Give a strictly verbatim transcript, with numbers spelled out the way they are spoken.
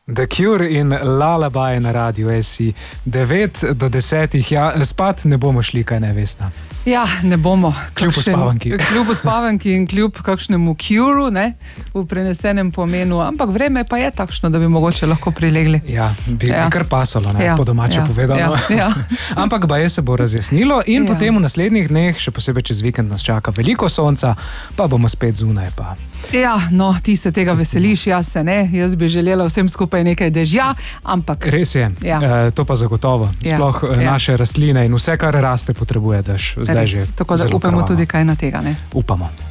The Cure in Lullaby na radiju S I. devet do desetih, ja, spat ne bomo šli, kaj ne, Vesna? Ja, ne bomo. Kljub uspavanki. Kljub uspavanki in kljub kakšnemu Cure, ne, v prenesenem pomenu, ampak vreme pa je takšno, da bi mogoče lahko prilegli. Ja, bi, ja. bi kar pasalo, ne, ja. po domače ja. povedano. Ja. Ja. Ampak baje se bo razjasnilo in ja. potem v naslednjih dneh, še posebej čez vikend nas čaka veliko sonca, pa bomo spet zunaj pa. Ja, no, ti se tega veseliš, jaz se ne, jaz bi želela vsem skupaj nekaj dežja, ampak... Res je, ja. e, to pa zagotovo. Sploh ja. naše ja. rastline in vse, kar raste, potrebuje dež. Zdaj že tako da upamo tudi kaj na tega, ne? Upamo.